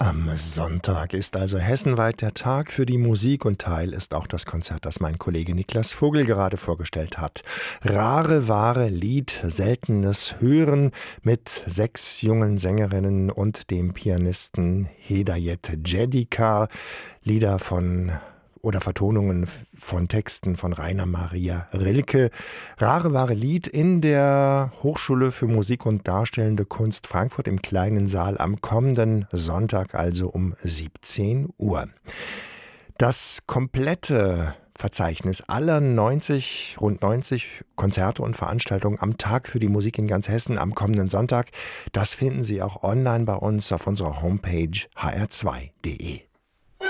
Am Sonntag ist also hessenweit der Tag für die Musik und Teil ist auch das Konzert, das mein Kollege Niklas Vogel gerade vorgestellt hat. Rare, wahre Lied, seltenes Hören mit 6 jungen Sängerinnen und dem Pianisten Hedayet Jedika. Lieder oder Vertonungen von Texten von Rainer Maria Rilke. Rare, wahre Lied in der Hochschule für Musik und Darstellende Kunst Frankfurt im kleinen Saal am kommenden Sonntag, also um 17 Uhr. Das komplette Verzeichnis aller rund 90 Konzerte und Veranstaltungen am Tag für die Musik in ganz Hessen am kommenden Sonntag, das finden Sie auch online bei uns auf unserer Homepage hr2.de.